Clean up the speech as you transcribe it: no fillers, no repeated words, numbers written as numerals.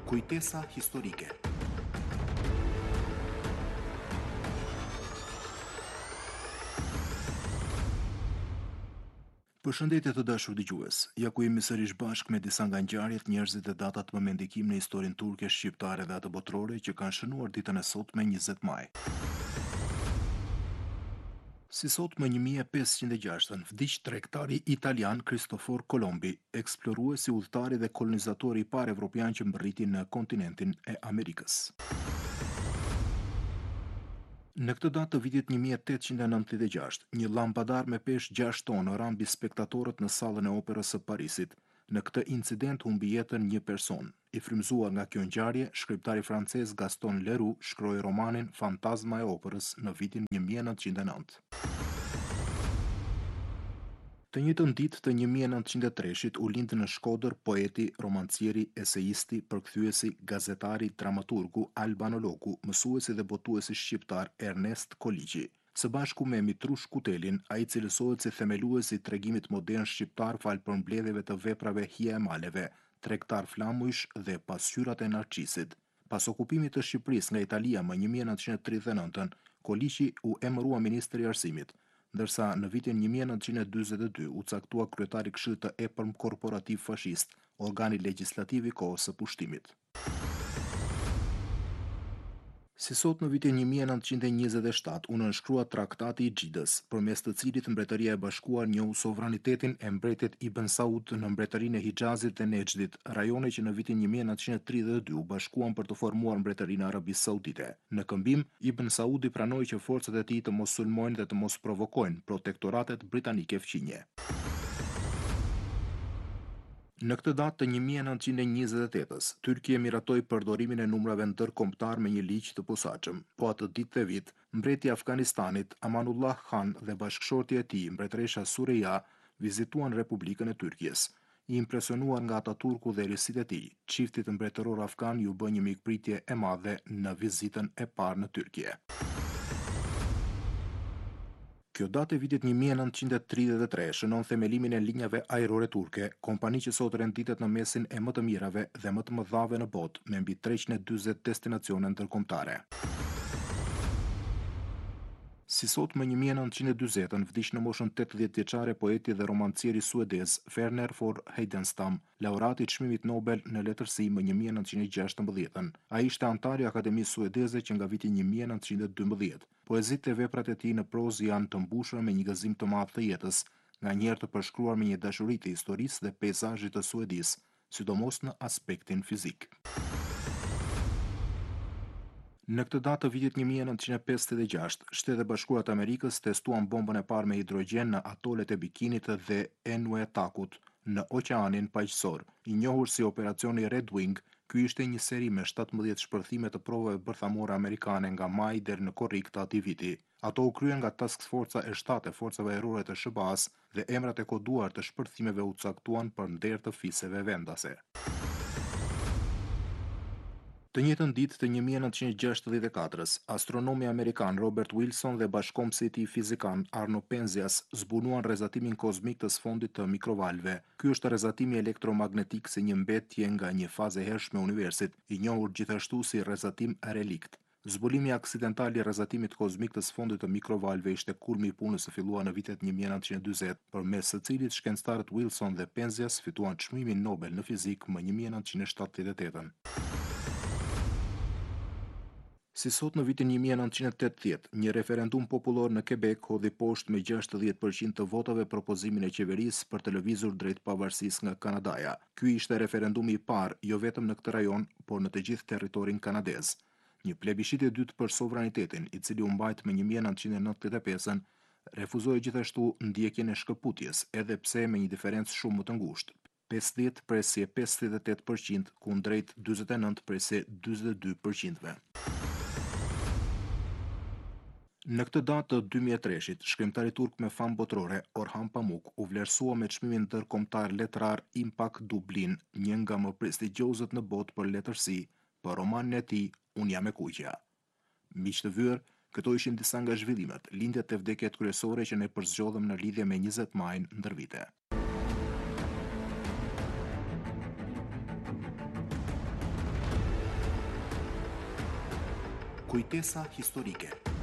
Kujtesa historike. Përshëndetje të dashur dëgjues. Ja ku jemi sërish bashkë me disa nga ngjarjet, njerëzit e datat më me ndikim në historinë turke, shqiptare dhe atë botërore që kanë shënuar ditën e sotme 20 maj. Si sot më 1506 vdiq tregtari italian Cristofor Kolombi, eksploruesi, udhëtari dhe kolonizatori i parë evropian që mbërriti në kontinentin e Amerikës. Në këtë datë të vitit 1896, një lampadar me peshë 6 tonë ra mbi spektatorët në sallën e operës së Parisit. Në këtë incident humbi jetën një person. I frymzuar nga kjo ngjarje, shkrimtari francez Gaston Leroux shkroi romanin Fantazma e operës në vitin 1909. Të njëjtën ditë të 1903-shit u lind në Shkodër poeti, romancieri, eseisti, përkthyesi, gazetari, dramaturgu, albanologu, mësuesi dhe botuesi shqiptar Ernest Koliqi. Së bashku me Mitrush Kutelin, ai cilësohet si themeluesi i tregimit modern shqiptar fal përmbledhjeve të veprave Hija e Maleve, Tregtar Flamujsh dhe Pasqyrat e Narqisit. Pas okupimit të Shqipërisë nga Italia më 1939, Koliqi u emërua ministër i arsimit, ndërsa në vitin 1942 u caktua kryetari i Këshillit të Epërm Korporativ Fashist, organi legjislativ i kohës së pushtimit. Si sot në vitin 1927 u nënshkrua Traktati i Xhidës, përmes të cilit Mbretëria e Bashkuar njohu sovranitetin e mbretit Ibn Saud në mbretërinë e Hixhazit dhe Nexhdit, rajone që në vitin 1932 u bashkuan për të formuar Mbretërinë e Arabisë Saudite. Në këmbim, Ibn Saudi pranoi që forcat e tij të mos sulmojnë dhe të mos provokojnë protektoratet britanike fqinje. Në këtë datë të 1928-s, Tyrkia miratoi përdorimin e numrave ndërkombëtar me një ligj të posaçëm. Po atë ditë të vit, mbreti i Afganistanit Amanullah Khan dhe bashkëshortja e tij, mbretëresha Sureja, vizituan Republikën e Tyrkisë. I impresionuar nga Ataturku dhe erisitë e tij, çiftit mbretëror afgan ju bë një mikpritje e madhe në vizitën e parë në Tyrkie. Kjo datë e vitit 1933 shënon themelimin e linjave ajrore turke, kompani që sot renditet në mesin e më të mirave dhe më të mëdhave në botë, me mbi 340 destinacione ndërkombëtare. Si sot më 1940 vdiq në moshën 80 vjeçare poeti dhe romancieri suedez Verner von Heidenstam, laureati i çmimit Nobel në letërsi më 1916. Ai ishte antar i Akademisë Suedeze që nga viti 1912. Poezitë e veprat e tij në prozë janë të mbushura me një gëzim të madh të jetës, nganjëherë të përshkruar me një dashuri të historisë dhe peizazhit të Suedisë, sidomos në aspektin fizik. Në këtë datë të vitit 1956, Shtetet e Bashkuara të Amerikës testuan bombën e parë me hidrogjen në atolet e Bikinit dhe Enuetakut në Oqeanin Paqësor. I njohur si operacioni Red Wing, ky ishte një seri me 17 shpërthime të provave bërthamore amerikane nga maj deri në korrik të atij viti. Ato u kryen nga Task Forca e 7 e Forcave Ajrore të SBA-s dhe emrat e koduar të shpërthimeve u caktuan për nder të fiseve vendase. Të njëjtën ditë të 1964-s, astronomi amerikan Robert Wilson dhe bashkëkombësi i tij fizikan Arno Penzias zbunuan rrezatimin kozmik të sfondit të mikrovalëve. Ky është rrezatimi elektromagnetik si një mbetje nga një fazë e hershme e universit, i njohur gjithashtu si rrezatim relikt. Zbulimi aksidental i rrezatimit kozmik të sfondit të mikrovalëve ishte kulmi i punës së filluar në vitet 1940, përmes së cilit shkencëtarët Wilson dhe Penzias fituan çmimin Nobel në fizik më 1978. Si sot në vitin 1980, një referendum popullor në Quebec hodhi poshtë me 60% të votave propozimin e qeverisë për të lëvizur drejt pavarësisë nga Kanadaja. Ky ishte referendumi i parë jo vetëm në këtë rajon, por në të gjithë territorin kanadez. Një plebishit i dytë për sovranitetin, i cili u mbajt me 1995-ën, refuzoi gjithashtu ndjekjen e shkëputjes, edhe pse me një diferencë shumë më të ngushtë. 50 presje 58% kundrejt 49 presje 42%. Në këtë datë të 2003-shit, shkrimtari turk me famë botërore, Orhan Pamuk, u vlerësua me çmimin ndërkombëtar letrar Impact Dublin, një nga më prestigjozët në botë për letërsi, për romanin e tij Unë jam e kuqja. Miq të vyer, këto ishin disa nga zhvillimet, lindjet e vdekjet kryesore që ne përzgjodhëm në lidhje me 20 majin ndër vite. Kujtesa historike.